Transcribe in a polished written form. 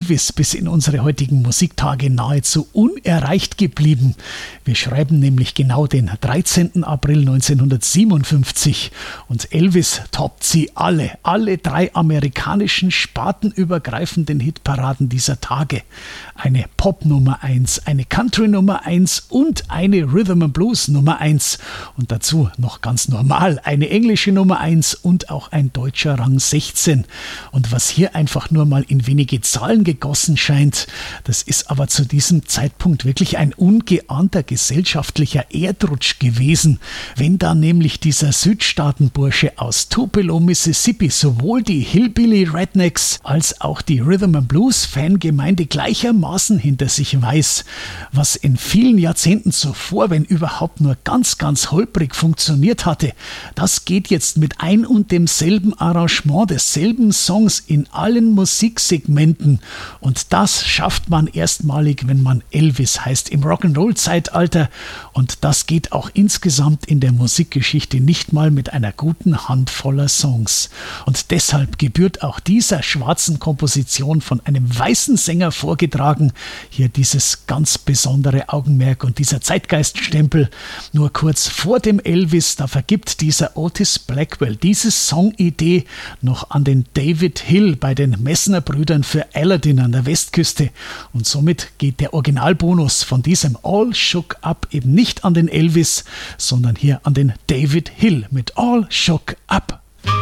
Elvis bis in unsere heutigen Musiktage nahezu unerreicht geblieben. Wir schreiben nämlich genau den 13. April 1957 und Elvis toppt sie alle 3 amerikanischen spartenübergreifenden Hitparaden dieser Tage. Eine Pop Nummer 1, eine Country Nummer 1 und eine Rhythm and Blues Nummer 1 und dazu noch ganz normal eine englische Nummer 1 und auch ein deutscher Rang 16. Und was hier einfach nur mal in wenige Zahlen gegossen scheint, das ist aber zu diesem Zeitpunkt wirklich ein ungeahnter gesellschaftlicher Erdrutsch gewesen, wenn da nämlich dieser Südstaatenbursche aus Tupelo, Mississippi sowohl die Hillbilly Rednecks als auch die Rhythm and Blues Fangemeinde gleichermaßen hinter sich weiß, was in vielen Jahrzehnten zuvor, wenn überhaupt nur ganz holprig funktioniert hatte, das geht jetzt mit ein und demselben Arrangement desselben Songs in allen Musiksegmenten und das schafft man erstmalig, wenn man Elvis heißt im Rock'n'Roll-Zeitalter und das geht auch insgesamt in der Musikgeschichte nicht mal mit einer guten Handvoller Songs. Und deshalb gebührt auch dieser schwarzen Komposition von einem weißen Sänger vorgetragen hier dieses ganz besondere Augenmerk und dieser Zeitgeiststempel. Nur kurz vor dem Elvis, da vergibt dieser Otis Blackwell diese Songidee noch an den David Hill bei den Messner-Brüdern für Aladdin an der Westküste und somit geht der Originalbonus von diesem All Shook Up eben nicht an den Elvis, sondern hier an den David Hill mit All Shook Up.